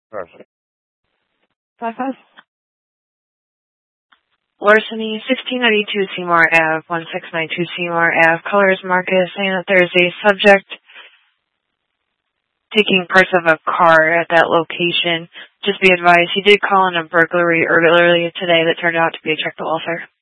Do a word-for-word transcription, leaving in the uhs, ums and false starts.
Perfect. Five five. Larceny, sixteen ninety-two Seymour Avenue, one six nine two Seymour Avenue. Colors Marcus, saying that there's a subject taking parts of a car at that location. Just be advised, he did call in a burglary earlier today that turned out to be a check the welfare.